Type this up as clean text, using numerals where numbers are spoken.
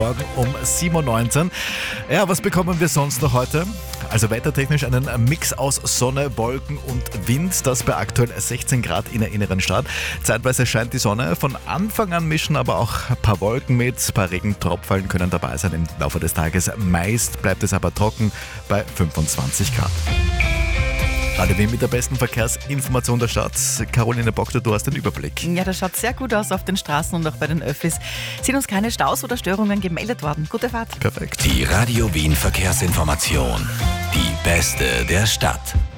Morgen um 7.19 Uhr. Ja, was bekommen wir sonst noch heute? Also wettertechnisch einen Mix aus Sonne, Wolken und Wind, das bei aktuell 16 Grad in der inneren Stadt. Zeitweise scheint die Sonne, von Anfang an mischen aber auch ein paar Wolken mit, ein paar Regentropfen können dabei sein im Laufe des Tages. Meist bleibt es aber trocken bei 25 Grad. Radio Wien mit der besten Verkehrsinformation der Stadt. Caroline Bockter, du hast den Überblick. Ja, das schaut sehr gut aus auf den Straßen und auch bei den Öffis. Sind uns keine Staus oder Störungen gemeldet worden. Gute Fahrt. Perfekt. Die Radio Wien Verkehrsinformation. Die beste der Stadt.